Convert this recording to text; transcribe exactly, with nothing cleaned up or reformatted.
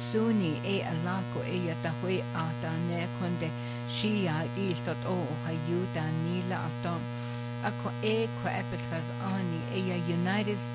suni e alako e yatahui ata ne konde shia iltot o hayuda nila ato ako e ko epitras ani e United States